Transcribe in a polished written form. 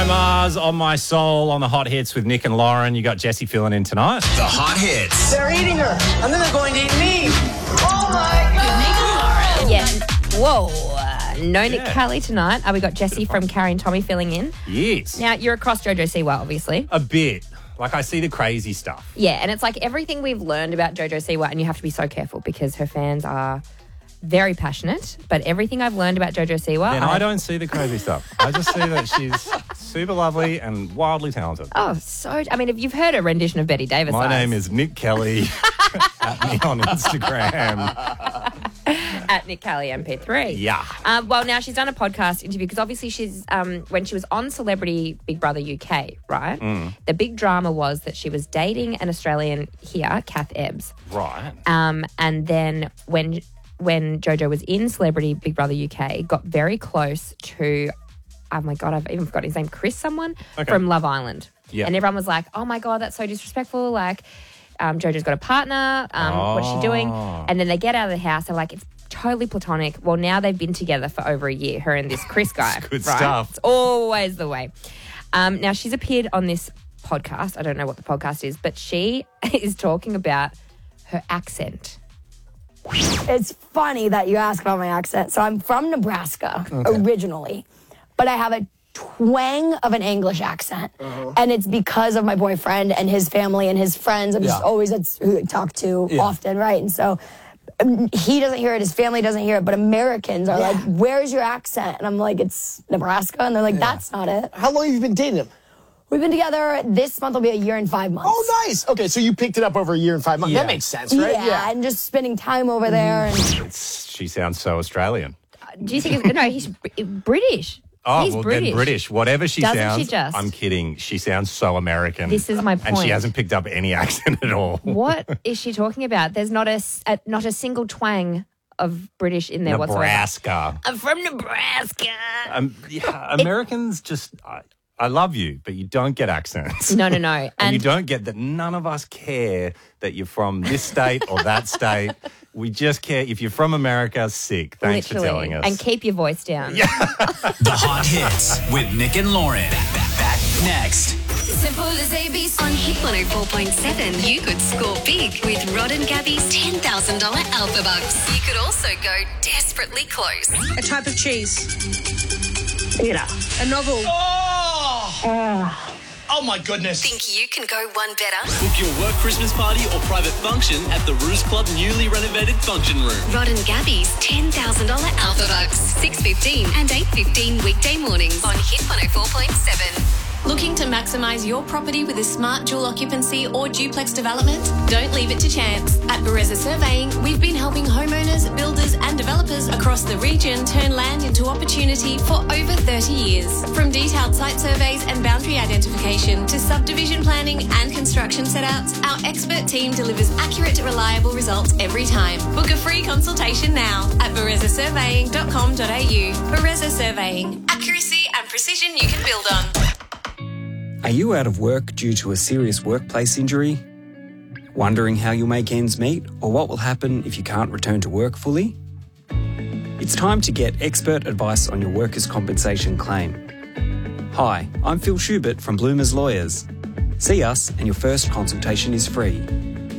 Mars, On My Soul, on the Hot Hits with Nick and Lauren. You got Jessie filling in tonight. The Hot Hits. They're eating her, and then they're going to eat me. Oh, my God. Yeah. Whoa. No Nick Kelly tonight. We got Jessie from Carrie and Tommy filling in. Yes. Now, you're across Jojo Siwa, obviously. A bit. Like, I see the crazy stuff. Yeah, and it's like everything we've learned about Jojo Siwa, and you have to be so careful because her fans are very passionate. But everything I've learned about Jojo Siwa... And I don't see the crazy stuff. I just see that she's super lovely and wildly talented. Oh, so... I mean, if you've heard a rendition of Betty Davis... My name is Nick Kelly. At me on Instagram. At Nick Kelly MP3. Yeah. Well, now she's done a podcast interview because obviously she's when she was on Celebrity Big Brother UK, right? The big drama was that she was dating an Australian here, Kath Ebbs. Right. And then when Jojo was in Celebrity Big Brother UK, got very close to, oh my God, I've even forgotten his name, Chris someone from Love Island. Yeah. And everyone was like, oh my God, that's so disrespectful. Like, Jojo's got a partner. What's she doing? And then they get out of the house. They're like, it's totally platonic. Well, now they've been together for over a year, her and this Chris guy. Good right? stuff. It's always the way. Now, she's appeared on this podcast. I don't know what the podcast is, but she is talking about her accent. It's funny that you ask about my accent. So I'm from Nebraska originally, but I have a twang of an English accent. And it's because of my boyfriend and his family and his friends. I'm just always that's who I talk to often, right? And so he doesn't hear it, his family doesn't hear it, but Americans are like, where's your accent? And I'm like, it's Nebraska. And they're like, that's not it. How long have you been dating him? We've been together, this month will be a year and 5 months. Oh, nice. Okay, so you picked it up over a year and 5 months. Yeah. That makes sense, right? Yeah, and just spending time over there. And She sounds so Australian. Do you think no, he's British. Oh, He's well, British. then British. Whatever she Doesn't sounds, she just? I'm kidding. She sounds so American. This is my And she point. hasn't picked up any accent at all. What is she talking about? There's not a single twang of British in there whatsoever. Nebraska. I'm from Nebraska. Americans just... I love you, but you don't get accents. No. And you don't get that none of us care that you're from this state or that state. We just care if you're from America, sick. Thanks for telling us. And keep your voice down. The Hot Hits with Nick and Lauren. Back next. Simple as ABC. On Hit 104.7, you could score big with Rod and Gabby's $10,000 Alpha Bucks. You could also go desperately close. A type of cheese. Peter. A novel. Oh, my goodness. Think you can go one better? Book your work Christmas party or private function at the Ruse Club newly renovated function room. Rod and Gabby's $10,000 Alpha Bucks. 6:15 and 8:15 weekday mornings on Hit 104.7. Looking to maximise your property with a smart dual occupancy or duplex development? Don't leave it to chance. At Bereza Surveying, we've been helping homeowners, builders and developers across the region turn land into opportunity for over 30 years. From detailed site surveys and boundary identification to subdivision planning and construction setouts, our expert team delivers accurate, reliable results every time. Book a free consultation now at berezasurveying.com.au. Bereza Surveying. Accuracy and precision you can build on. Are you out of work due to a serious workplace injury? Wondering how you'll make ends meet or what will happen if you can't return to work fully? It's time to get expert advice on your workers' compensation claim. Hi, I'm Phil Schubert from Bloomers Lawyers. See us and your first consultation is free.